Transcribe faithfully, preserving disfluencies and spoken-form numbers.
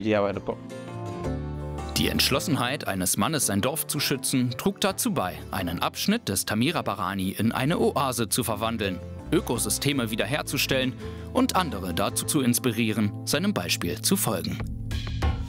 Die Entschlossenheit eines Mannes, sein Dorf zu schützen, trug dazu bei, einen Abschnitt des Thamirabarani in eine Oase zu verwandeln, Ökosysteme wiederherzustellen und andere dazu zu inspirieren, seinem Beispiel zu folgen.